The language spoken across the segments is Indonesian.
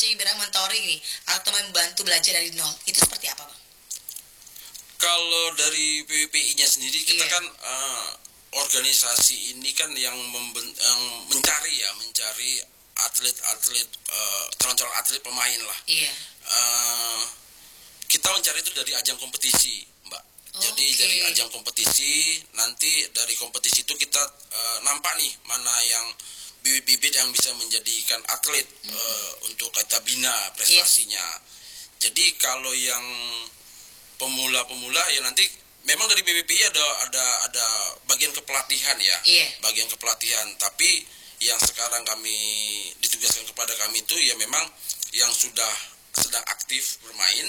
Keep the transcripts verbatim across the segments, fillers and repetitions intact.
mencoaching, ibarat mentoring nih, atau membantu belajar dari nol, itu seperti apa Bang? Kalau dari P W P I-nya sendiri kita Iya. kan uh, organisasi ini kan yang, memben- yang mencari ya, mencari atlet-atlet, uh, calon-calon atlet pemain lah. Iya. Uh, kita mencari itu dari ajang kompetisi, Mbak. Jadi Oke. dari ajang kompetisi, nanti dari kompetisi itu kita uh, nampak nih mana yang bibit-bibit yang bisa menjadikan atlet mm-hmm. uh, untuk kita bina prestasinya. Yes. Jadi kalau yang pemula-pemula ya nanti memang dari P W P I ada ada ada bagian kepelatihan ya, yeah. bagian kepelatihan. Tapi yang sekarang kami ditugaskan kepada kami itu ya memang yang sudah sedang aktif bermain.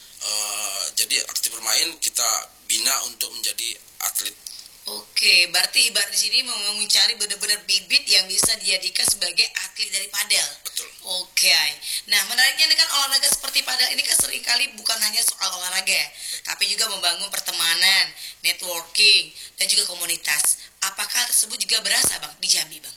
Uh, jadi aktif bermain kita bina untuk menjadi atlet. Oke, berarti ibarat di sini mau mencari benar-benar bibit yang bisa dijadikan sebagai atlet dari padel. Betul. Oke. Nah, menariknya ini kan olahraga seperti padel ini kan seringkali bukan hanya soal olahraga, tapi juga membangun pertemanan, networking, dan juga komunitas. Apakah tersebut juga berasa Bang di Jambi Bang?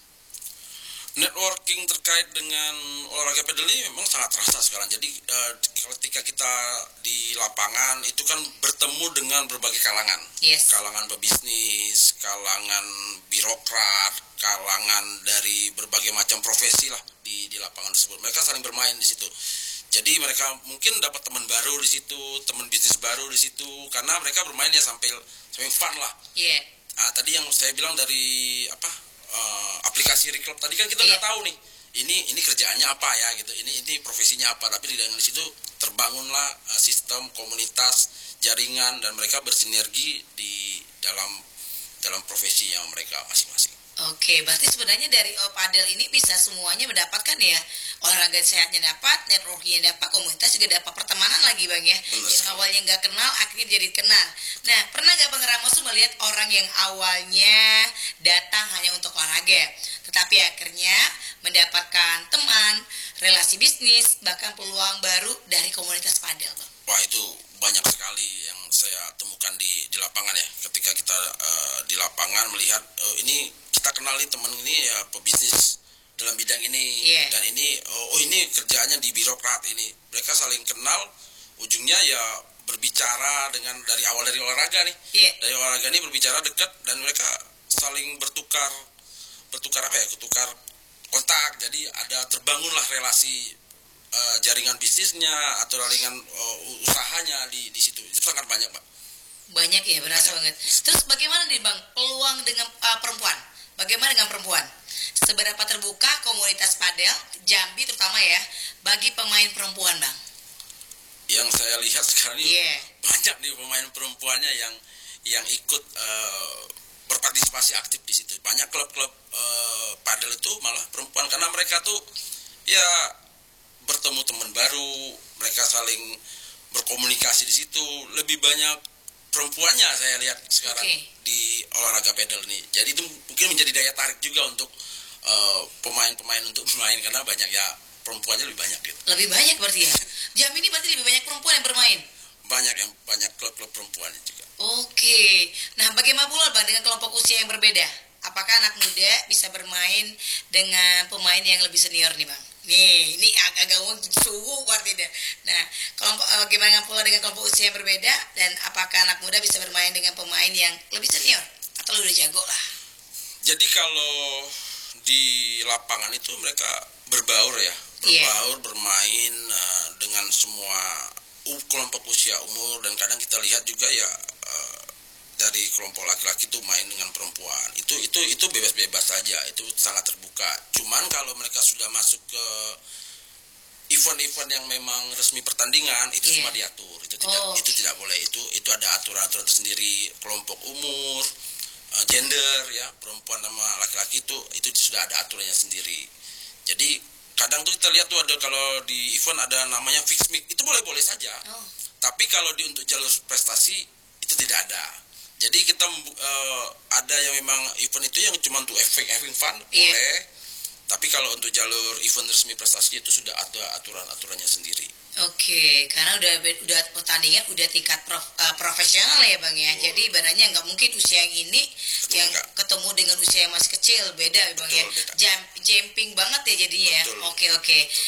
Networking terkait dengan olahraga padel ini memang sangat terasa sekarang. Jadi uh, ketika kita di lapangan itu kan bertemu dengan berbagai kalangan, yes. kalangan pebisnis, kalangan birokrat, kalangan dari berbagai macam profesi lah di di lapangan tersebut. Mereka saling bermain di situ. Jadi mereka mungkin dapat teman baru di situ, teman bisnis baru di situ, karena mereka bermainnya sampai sampai fun lah. Iya. Yeah. Nah, tadi yang saya bilang dari apa? Uh, aplikasi Reclub tadi kan kita nggak yeah. tahu nih ini ini kerjaannya apa ya gitu, ini ini profesinya apa, tapi dengan situ terbangunlah uh, sistem komunitas jaringan dan mereka bersinergi di dalam dalam profesi yang mereka masing-masing. Oke, berarti sebenarnya dari oh, padel ini bisa semuanya mendapatkan ya, olahraga sehatnya dapat, networkingnya dapat, komunitas juga dapat, pertemanan lagi Bang ya. Benar yang sekali. Awalnya nggak kenal, akhirnya jadi kenal. Nah, pernah nggak Bang Ramos tuh melihat orang yang awalnya datang hanya untuk olahraga, tetapi akhirnya mendapatkan teman, relasi bisnis, bahkan peluang baru dari komunitas padel Bang? Wah, itu banyak sekali yang saya temukan di di lapangan ya. Ketika kita uh, di lapangan melihat uh, ini kita kenali teman ini ya pebisnis dalam bidang ini, yeah. dan ini oh ini kerjaannya di birokrat ini. Mereka saling kenal, ujungnya ya berbicara dengan dari awal dari olahraga nih. Yeah. Dari olahraga ini berbicara dekat dan mereka saling bertukar bertukar apa ya? Bertukar kontak. Jadi ada terbangunlah relasi uh, jaringan bisnisnya atau jaringan uh, usahanya di di situ. Itu sangat banyak, Pak. Banyak ya, berasa banget. Terus bagaimana nih Bang peluang dengan uh, perempuan? Bagaimana dengan perempuan? Seberapa terbuka komunitas padel Jambi terutama ya bagi pemain perempuan Bang? Yang saya lihat sekarang ini yeah. banyak nih pemain perempuannya yang yang ikut uh, berpartisipasi aktif di situ. Banyak klub-klub uh, padel itu malah perempuan karena mereka tuh ya bertemu teman baru, mereka saling berkomunikasi di situ. Lebih banyak perempuannya saya lihat sekarang okay. di olahraga padel ini. Jadi itu mungkin menjadi daya tarik juga untuk uh, pemain-pemain untuk bermain karena banyak ya perempuannya lebih banyak gitu. Lebih banyak berarti ya. Jambi ini berarti lebih banyak perempuan yang bermain. Banyak yang banyak klub-klub perempuannya juga. Oke. Okay. Nah, bagaimana pula Bang dengan kelompok usia yang berbeda? Apakah anak muda bisa bermain dengan pemain yang lebih senior nih Bang? Nih, ini agak-agak suhu berarti deh. Nah, kelompok uh, gimana pula dengan kelompok usia yang berbeda dan apakah anak muda bisa bermain dengan pemain yang lebih senior atau udah jago lah? Jadi kalau di lapangan itu mereka berbaur ya, berbaur yeah. bermain uh, dengan semua uh, kelompok usia umur dan kadang kita lihat juga ya uh, dari kelompok laki-laki itu main dengan perempuan itu itu itu bebas-bebas saja, itu sangat terbuka. Cuman kalau mereka sudah masuk ke event-event yang memang resmi pertandingan itu yeah. semua diatur, itu tidak oh. itu tidak boleh, itu itu ada aturan-aturan tersendiri, kelompok umur, uh, gender ya, perempuan sama laki-laki itu itu sudah ada aturannya sendiri. Jadi kadang tuh kita lihat tuh ada kalau di event ada namanya fix mix, itu boleh-boleh saja. Oh. Tapi kalau di untuk jalur prestasi itu tidak ada. Jadi kita uh, ada yang memang event itu yang cuma untuk having, having fun yeah. boleh. Tapi kalau untuk jalur event resmi prestasi itu sudah ada aturan-aturannya sendiri. Oke, karena udah udah pertandingan udah tingkat prof, uh, profesional ya Bang ya. Oh. Jadi ibaratnya nggak mungkin usia yang ini betul, yang enggak. Ketemu dengan usia yang masih kecil, beda Bang betul, ya. Jump, jumping banget ya jadinya. Betul. Oke oke.